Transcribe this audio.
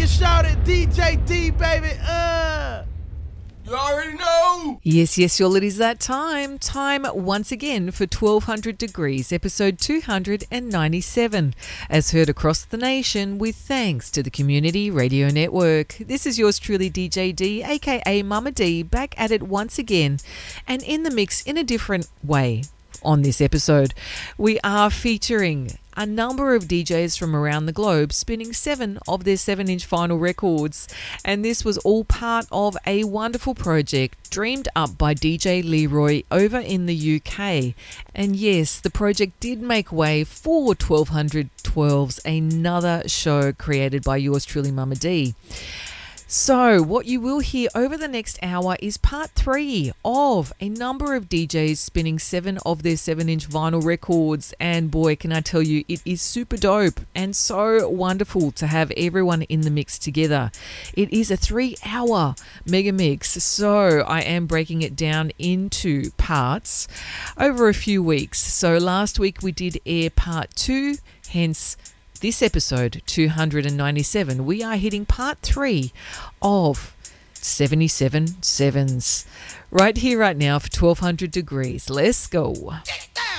you shout it, DJ D, baby. You already know. Yes, y'all, it is that time. Time once again for 1200 Degrees, episode 297, as heard across the nation with thanks to the Community Radio Network. This is yours truly, DJ D, aka Mama D, back at it once again and in the mix in a different way. On this episode, we are featuring a number of DJs from around the globe spinning 7 of their 7-inch vinyl records, and this was all part of a wonderful project dreamed up by DJ Leroy over in the UK. And yes, the project did make way for 1212's, another show created by yours truly, Mama D. So what you will hear over the next hour is part 3 of a number of DJs spinning 7 of their 7-inch vinyl records, and boy, can I tell you, it is super dope and so wonderful to have everyone in the mix together. It is a 3-hour mega mix, so I am breaking it down into parts over a few weeks. So last week we did air part 2, hence this episode 297, we are hitting part 3 of 77 sevens. Right here, right now for 1200 Degrees. Let's go.